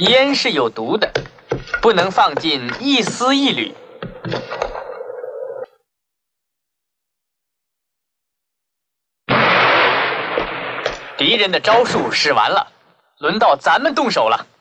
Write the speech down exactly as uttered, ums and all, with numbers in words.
烟是有毒的，不能放进一丝一缕。敌人的招数使完了，轮到咱们动手了。